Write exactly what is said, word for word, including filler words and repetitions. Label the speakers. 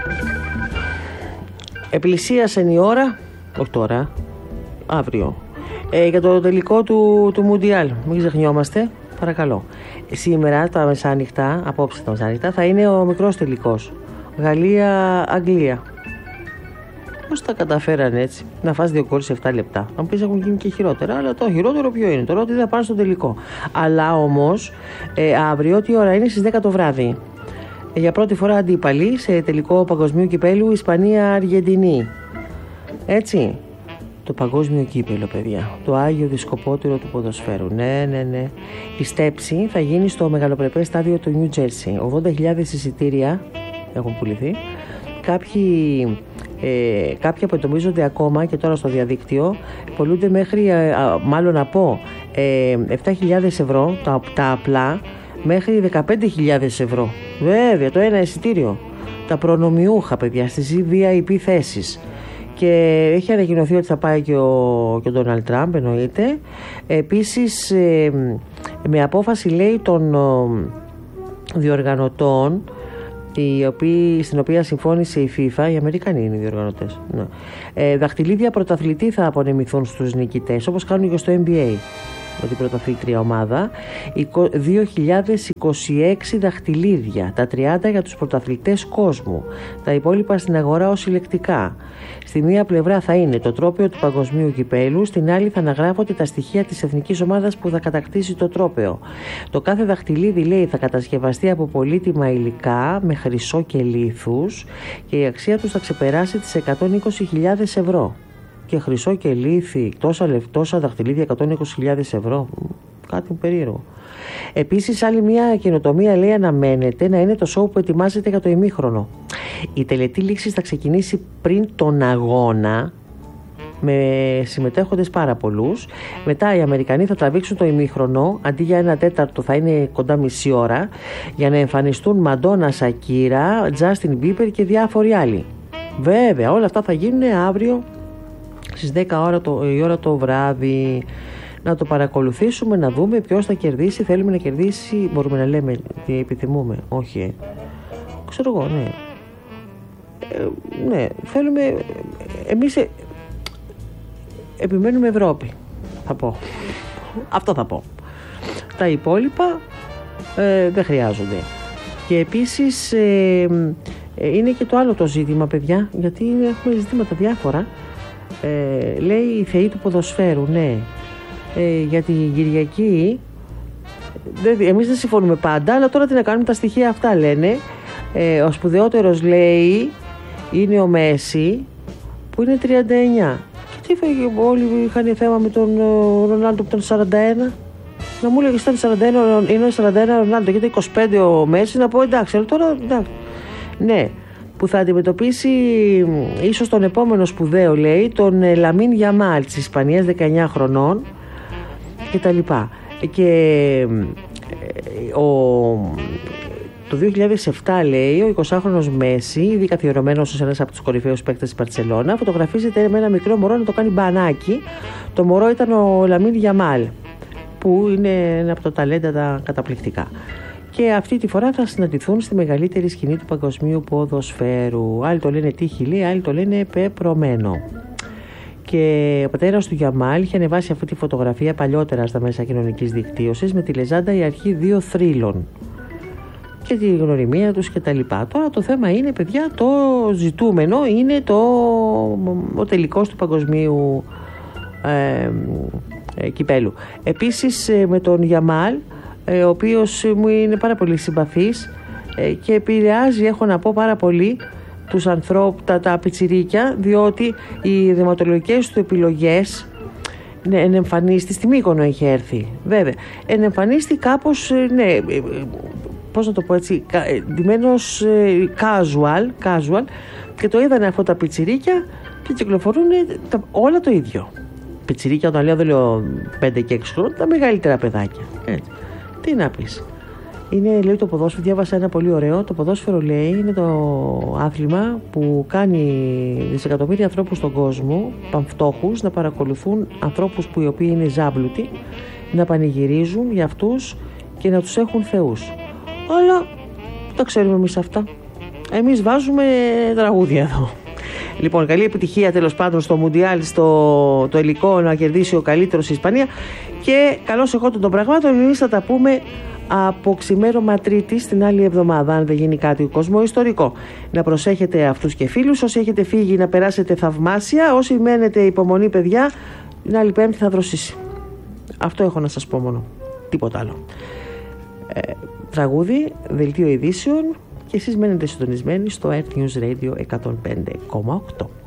Speaker 1: Επλησίασαν η ώρα, όχι τώρα, αύριο, ε, για το τελικό του, του Μουντιάλ. Μην ξεχνιόμαστε, παρακαλώ. Σήμερα τα μεσάνυχτα, απόψε τα μεσάνυχτα, θα είναι ο μικρός τελικός. Γαλλία-Αγγλία. Πώς τα καταφέρανε έτσι, να φας δύο γκολ σε επτά λεπτά. Αν πεις έχουν γίνει και χειρότερα, αλλά το χειρότερο ποιο είναι, τώρα ότι δεν θα πάνε στο τελικό. Αλλά όμως, ε, αύριο τι ώρα είναι, στις δέκα το βράδυ. Ε, για πρώτη φορά αντίπαλοι σε τελικό παγκοσμίου κυπέλου Ισπανία-Αργεντινή. Έτσι. Το παγκόσμιο κύπελο, παιδιά. Το Άγιο Δισκοπότηρο του ποδοσφαίρου. Ναι, ναι, ναι. Η στέψη θα γίνει στο μεγαλοπρεπές στάδιο του Νιου Τζέρσι. ογδόντα χιλιάδες εισιτήρια έχουν πουληθεί. Κάποιοι, ε, κάποιοι αποτομίζονται ακόμα και τώρα στο διαδίκτυο. Πολλούνται μέχρι, ε, μάλλον να πω, ε, επτά χιλιάδες ευρώ τα, τα απλά, μέχρι δεκαπέντε χιλιάδες ευρώ. Βέβαια, το ένα εισιτήριο. Τα προνομιούχα, παιδιά, στις βι άι πι θέσεις. Και έχει ανακοινωθεί ότι θα πάει και ο, και ο Ντόναλντ Τραμπ, εννοείται. Επίσης, ε, με απόφαση, λέει, των ο, διοργανωτών, οι οποίοι, στην οποία συμφώνησε η FIFA, οι Αμερικανοί είναι οι διοργανωτές, ναι. ε, δαχτυλίδια πρωταθλητή θα απονεμηθούν στους νικητές, όπως κάνουν και στο N B A, με την πρωταθλήτρια ομάδα. δύο χιλιάδες είκοσι έξι δαχτυλίδια, τα τριάντα για τους πρωταθλητές κόσμου, τα υπόλοιπα στην αγορά ως συλλεκτικά. Στη μία πλευρά θα είναι το τρόπαιο του παγκοσμίου κυπέλου, στην άλλη θα αναγράφονται τα στοιχεία της εθνικής ομάδας που θα κατακτήσει το τρόπαιο. Το κάθε δαχτυλίδι, λέει, θα κατασκευαστεί από πολύτιμα υλικά με χρυσό και λίθους και η αξία τους θα ξεπεράσει τις εκατόν είκοσι χιλιάδες ευρώ. Και χρυσό και λίθι, τόσα, τόσα δαχτυλίδια, εκατόν είκοσι χιλιάδες ευρώ. Κάτι περίεργο. Επίσης, άλλη μια καινοτομία, λέει, αναμένεται να είναι το σοου που ετοιμάζεται για το ημίχρονο. Η τελετή λήξης θα ξεκινήσει πριν τον αγώνα, με συμμετέχοντες πάρα πολλούς. Μετά οι Αμερικανοί θα τραβήξουν το ημίχρονο, αντί για ένα τέταρτο θα είναι κοντά μισή ώρα, για να εμφανιστούν Μαντόνα, Σακύρα, Τζάστιν Μπίμπερ και διάφοροι άλλοι. Βέβαια, όλα αυτά θα γίνουν αύριο στις δέκα ώρα το, η ώρα το βράδυ. Να το παρακολουθήσουμε, να δούμε ποιος θα κερδίσει. Θέλουμε να κερδίσει, μπορούμε να λέμε τι επιθυμούμε. Όχι, ε. ξέρω εγώ, ναι. Ε, ναι, θέλουμε, εμείς ε, επιμένουμε Ευρώπη, θα πω. Αυτό θα πω. Τα υπόλοιπα ε, δεν χρειάζονται. Και επίσης ε, ε, είναι και το άλλο το ζήτημα, παιδιά, γιατί έχουμε ζητήματα διάφορα. Ε, λέει η θεή του ποδοσφαίρου, ναι. Ε, για την Κυριακή, δε, εμείς δεν συμφωνούμε πάντα, αλλά τώρα τι να κάνουμε, τα στοιχεία αυτά λένε. Ε, ο σπουδαιότερος, λέει, είναι ο Μέση, που είναι τριάντα εννιά. Και τι όλοι είχαν θέμα με τον Ρονάλντο που ήταν σαράντα ένα. Να μου λέγεις ήταν σαράντα ένα, είναι σαράντα ένα Ρονάλντο και ήταν είκοσι πέντε ο Μέση, να πω εντάξει, αλλά τώρα εντάξει. Ναι, που θα αντιμετωπίσει ίσως τον επόμενο σπουδαίο, λέει, τον Λαμίν Γιαμάλ της Ισπανίας, δεκαεννιά χρονών και τα λοιπά. Και ο, το δύο χιλιάδες επτά, λέει, ο εικοσάχρονος Μέση, ήδη καθιερωμένος ως ένας από τους κορυφαίους παίκτες της Μπαρσελόνα, φωτογραφίζεται με ένα μικρό μωρό να το κάνει μπανάκι. Το μωρό ήταν ο Λαμίν Γιαμάλ, που είναι ένα από τα ταλέντα τα καταπληκτικά. Και αυτή τη φορά θα συναντηθούν στη μεγαλύτερη σκηνή του παγκοσμίου ποδοσφαίρου. Άλλοι το λένε τύχη, άλλοι το λένε πεπρωμένο. Και ο πατέρας του Γιαμάλ είχε ανεβάσει αυτή τη φωτογραφία παλιότερα στα μέσα κοινωνικής δικτύωσης με τη λεζάντα η αρχή δύο θρύλων και τη γνωριμία τους και τα λοιπά. Τώρα το θέμα είναι, παιδιά, το ζητούμενο είναι το, ο τελικός του παγκοσμίου ε, ε, κυπέλου. Επίσης ε, με τον Γιαμάλ, ο οποίος μου είναι πάρα πολύ συμπαθής και επηρεάζει, έχω να πω, πάρα πολύ τους ανθρώπους, τα, τα πιτσιρίκια, διότι οι δεματολογικές του επιλογές, ναι, ενεμφανίστη, στη Μύκονο είχε έρθει, βέβαια, ενεμφανίστη κάπως, ναι, πώς να το πω έτσι, ντυμένος casual, casual, και το είδανε αυτό τα πιτσιρίκια και κυκλοφορούν τα, όλα το ίδιο. Πιτσιρίκια, όταν λέω, δεν λέω πέντε και έξι χρόνια, τα μεγαλύτερα παιδάκια, έτσι. Τι να πεις. Είναι, λέει, το ποδόσφαιρο, διάβασα ένα πολύ ωραίο. Το ποδόσφαιρο, λέει, είναι το άθλημα που κάνει δισεκατομμύρια ανθρώπους στον κόσμο, πανφτώχους, να παρακολουθούν ανθρώπους που οι οποίοι είναι ζάμπλουτοι, να πανηγυρίζουν για αυτούς και να τους έχουν θεούς. Αλλά τα ξέρουμε εμείς αυτά. Εμείς βάζουμε τραγούδια εδώ. Λοιπόν, καλή επιτυχία τέλος πάντων στο Μουντιάλ, στο το υλικό να κερδίσει ο καλύτερος η Ισπανία. Και καλώς εγώ των πραγμάτων, εμείς θα τα πούμε από ξημέρωμα Τρίτη την άλλη εβδομάδα, αν δεν γίνει κάτι κόσμο ιστορικό. Να προσέχετε αυτούς και φίλους. Όσοι έχετε φύγει, να περάσετε θαυμάσια. Όσοι μένετε υπομονή, παιδιά, την άλλη Πέμπτη θα δροσίσει. Αυτό έχω να σας πω μόνο. Τίποτα άλλο. Ε, τραγούδι, δελτίο ειδήσεων και εσείς μένετε συντονισμένοι στο Earth News Radio εκατόν πέντε κόμμα οκτώ.